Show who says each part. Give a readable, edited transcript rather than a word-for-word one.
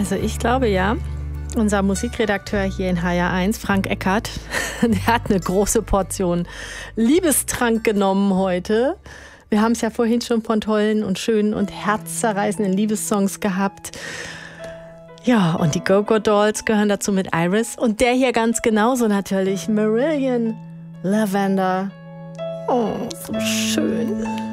Speaker 1: Also ich glaube ja, unser Musikredakteur hier in HR1, Frank Eckert, der hat eine große Portion Liebestrank genommen heute. Wir haben es ja vorhin schon von tollen und schönen und herzzerreißenden Liebessongs gehabt. Ja, und die Go-Go Dolls gehören dazu mit Iris. Und der hier ganz genauso natürlich, Marillion Lavender. Oh, so schön.